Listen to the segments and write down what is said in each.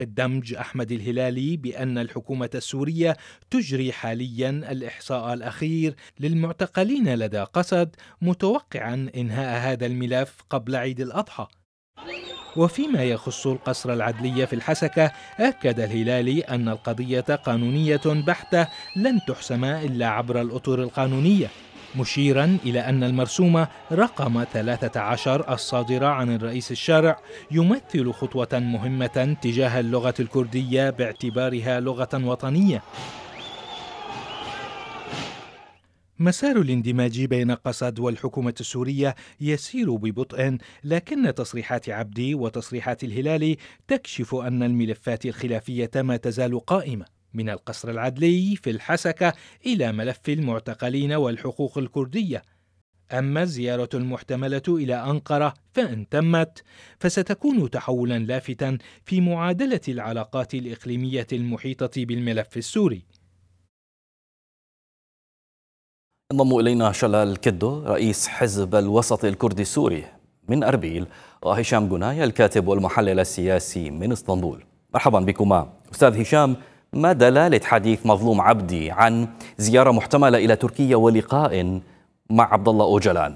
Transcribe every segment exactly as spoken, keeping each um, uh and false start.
الدمج أحمد الهلالي بأن الحكومة السورية تجري حاليا الإحصاء الأخير للمعتقلين لدى قسد، متوقعا إنهاء هذا الملف قبل عيد الأضحى. وفيما يخص القصر العدلي في الحسكة، أكد الهلالي أن القضية قانونية بحتة لن تحسم إلا عبر الأطر القانونية، مشيرا إلى أن المرسوم رقم ثلاثة عشر الصادر عن الرئيس الشارع يمثل خطوة مهمة تجاه اللغة الكردية باعتبارها لغة وطنية. مسار الاندماج بين قسد والحكومة السورية يسير ببطء، لكن تصريحات عبدي وتصريحات الهلالي تكشف أن الملفات الخلافية ما تزال قائمة، من القصر العدلي في الحسكة إلى ملف المعتقلين والحقوق الكردية. أما الزيارة المحتملة إلى أنقرة فإن تمت فستكون تحولا لافتا في معادلة العلاقات الإقليمية المحيطة بالملف السوري. انضم إلينا شلال كدو رئيس حزب الوسط الكردي السوري من أربيل، وهشام جناي الكاتب والمحلل السياسي من اسطنبول. مرحبا بكما. أستاذ هشام، ما دلالة حديث مظلوم عبدي عن زيارة محتملة إلى تركيا ولقاء مع عبد الله أوجلان؟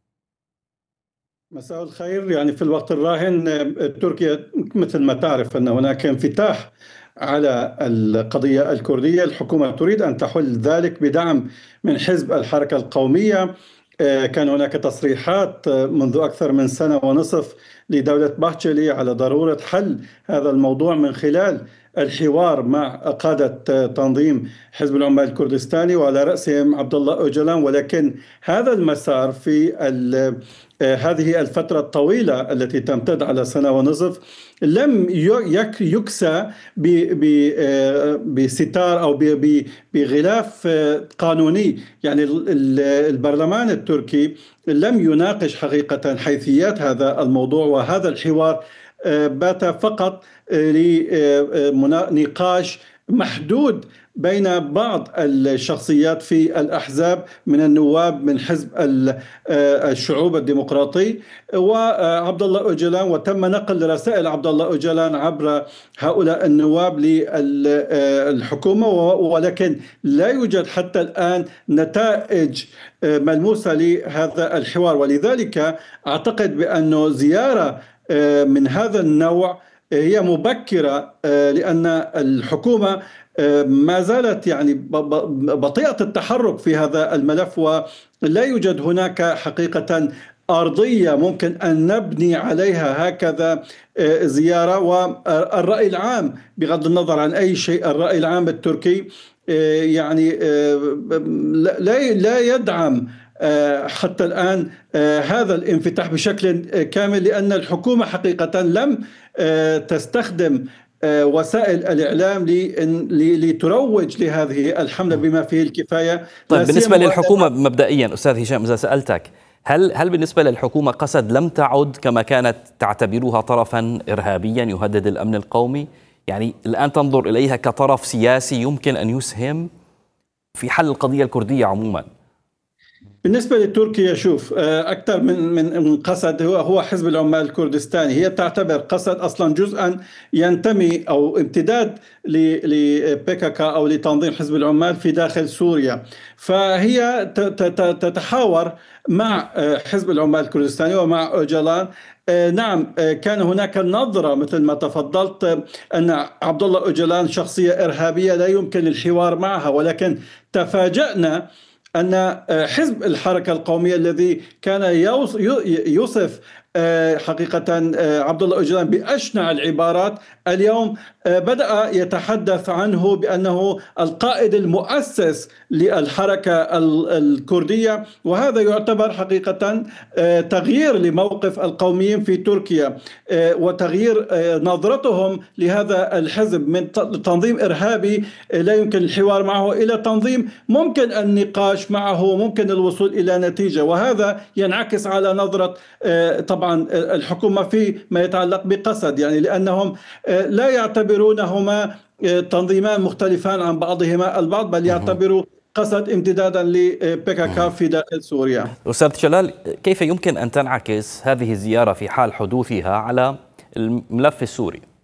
مساء الخير. يعني في الوقت الراهن تركيا مثل ما تعرف أن هناك انفتاح على القضية الكردية. الحكومة تريد أن تحل ذلك بدعم من حزب الحركة القومية. كان هناك تصريحات منذ أكثر من سنة ونصف لدولة باهتشلي على ضرورة حل هذا الموضوع من خلال الحوار مع قادة تنظيم حزب العمال الكردستاني وعلى رأسهم عبد الله أوجلان، ولكن هذا المسار في هذه الفترة الطويلة التي تمتد على سنة ونصف لم يكسى بستار أو بغلاف قانوني. يعني البرلمان التركي لم يناقش حقيقة حيثيات هذا الموضوع، وهذا الحوار بات فقط لنقاش محدود بين بعض الشخصيات في الأحزاب من النواب من حزب الشعوب الديمقراطي وعبد الله أوجلان، وتم نقل رسائل عبد الله أوجلان عبر هؤلاء النواب للحكومة، ولكن لا يوجد حتى الآن نتائج ملموسة لهذا الحوار. ولذلك أعتقد بأن زيارة من هذا النوع هي مبكرة، لأن الحكومة ما زالت يعني بطيئة التحرك في هذا الملف، ولا يوجد هناك حقيقة أرضية ممكن أن نبني عليها هكذا زيارة. والرأي العام بغض النظر عن أي شيء، الرأي العام التركي يعني لا يدعم حتى الآن هذا الانفتاح بشكل كامل، لأن الحكومة حقيقة لم تستخدم وسائل الإعلام لتروج لهذه الحملة بما فيه الكفاية. طيب بالنسبة للحكومة مبدئيا أستاذ هشام، إذا سألتك هل هل بالنسبة للحكومة قسد لم تعد كما كانت تعتبرها طرفا إرهابيا يهدد الأمن القومي؟ يعني الآن تنظر إليها كطرف سياسي يمكن أن يسهم في حل القضية الكردية عموما؟ بالنسبة لتركيا شوف، أكثر من من قسد هو هو حزب العمال الكردستاني. هي تعتبر قسد أصلا جزءا ينتمي أو امتداد لبيكاكا أو لتنظيم حزب العمال في داخل سوريا، فهي تتحاور مع حزب العمال الكردستاني ومع أوجلان. نعم، كان هناك نظرة مثل ما تفضلت أن عبد الله أوجلان شخصية إرهابية لا يمكن الحوار معها، ولكن تفاجأنا أن حزب الحركة القومية الذي كان يوصف حقيقة عبد الله أوجلان بأشنع العبارات اليوم بدأ يتحدث عنه بأنه القائد المؤسس للحركة الكردية، وهذا يعتبر حقيقة تغيير لموقف القوميين في تركيا وتغيير نظرتهم لهذا الحزب من تنظيم إرهابي لا يمكن الحوار معه إلى تنظيم ممكن النقاش معه، ممكن الوصول إلى نتيجة. وهذا ينعكس على نظرة طبعا الحكومة في ما يتعلق بقسد، يعني لأنهم لا يعتبرونهما تنظيمان مختلفان عن بعضهما البعض، بل يعتبروا قسد امتدادا لبيكاكا في داخل سوريا. أستاذ شلال، كيف يمكن أن تنعكس هذه الزيارة في حال حدوثها على الملف السوري؟